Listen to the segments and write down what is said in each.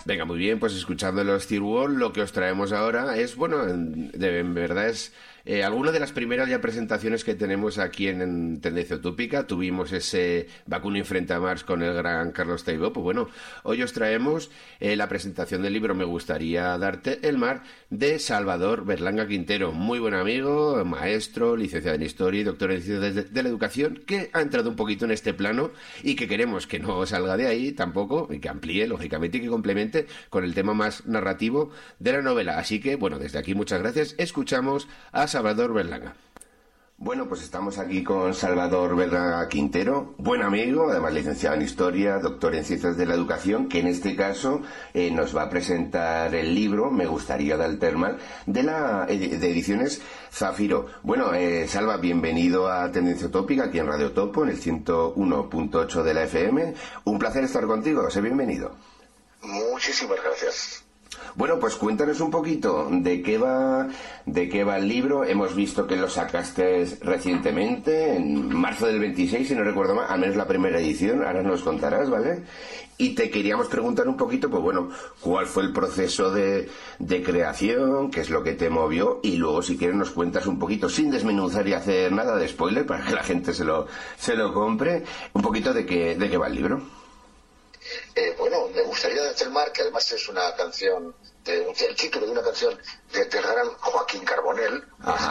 Venga, muy bien, pues escuchando los Steel Wall, lo que os traemos ahora es, bueno, en verdad es alguna de las primeras ya presentaciones que tenemos aquí en Tendencia Utópica. Tuvimos ese Bakunin frente a Marx con el gran Carlos Taibo. Pues bueno, hoy os traemos la presentación del libro Me gustaría darte el mar, de Salvador Berlanga Quintero, muy buen amigo, maestro, licenciado en Historia y doctor en Ciencias de la Educación, que ha entrado un poquito en este plano y que queremos que no salga de ahí tampoco, y que amplíe, lógicamente, y que complemente con el tema más narrativo de la novela. Así que, bueno, desde aquí muchas gracias. Escuchamos a Salvador Berlanga. Bueno, pues estamos aquí con Salvador Berlanga Quintero, buen amigo, además licenciado en Historia, doctor en Ciencias de la Educación, que en este caso nos va a presentar el libro Me gustaría darte el mar, de Ediciones Zafiro. Bueno, Salva, bienvenido a Tendencia Utópica, aquí en Radio Topo, en el 101.8 de la FM. Un placer estar contigo, sé bienvenido. Muchísimas gracias. Bueno, pues cuéntanos un poquito de qué va el libro. Hemos visto que lo sacaste recientemente, en marzo del 26, si no recuerdo mal, al menos la primera edición, ahora nos contarás, ¿vale? Y te queríamos preguntar un poquito, pues bueno, cuál fue el proceso de creación, qué es lo que te movió, y luego si quieres nos cuentas un poquito, sin desmenuzar y hacer nada de spoiler, para que la gente se lo compre, un poquito de qué va el libro. Bueno, Me gustaría darte el mar, que además es una canción, el título de una canción del gran Joaquín Carbonell.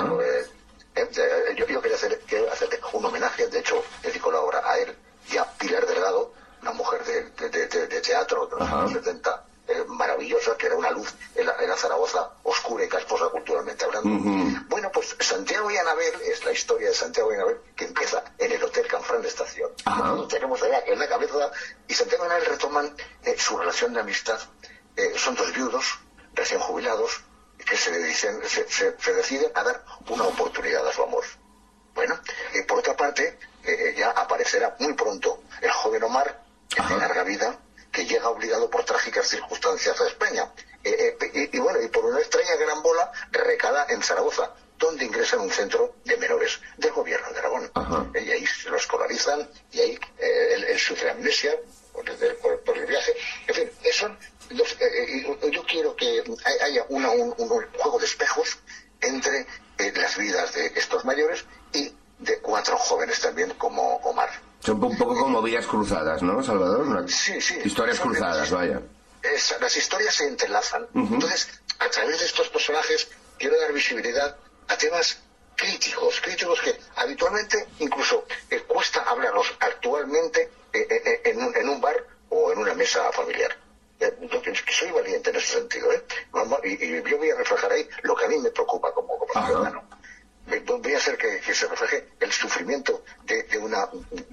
Yo quería hacerle un homenaje, de hecho, dedico la obra a él y a Pilar Delgado, una mujer de teatro de los años 70, maravillosa, que era una luz en la Zaragoza oscura y casposa culturalmente hablando. Bueno, pues Santiago y Anabel es la historia de Santiago y Anabel, que empieza en el Hotel Canfrán de Estación. Tenemos allá en la cabeza, y Santiago y Anabel retoman su relación de amistad. Son dos viudos recién jubilados que se deciden a dar una oportunidad a su amor. Bueno, por otra parte, ya aparecerá muy pronto el joven Omar, de larga vida, que llega obligado por trágicas circunstancias a España. Y por una extraña carambola recala en Zaragoza, donde ingresa en un centro de menores del gobierno de Aragón. Y ahí se lo escolarizan, y ahí él sufre amnesia por el viaje. En fin, yo quiero que haya un juego de espejos entre las vidas de estos mayores y de cuatro jóvenes también como Omar. Son un poco como vidas cruzadas, ¿no, Salvador? Sí. Historias cruzadas, vaya. Las historias se entrelazan. Entonces, a través de estos personajes, quiero dar visibilidad a temas críticos que habitualmente incluso cuesta hablarlos actualmente en un bar o en una mesa familiar. Yo que soy valiente en ese sentido, y yo voy a reflejar ahí lo que a mí me preocupa como ciudadano. Voy a hacer que se refleje el sufrimiento de una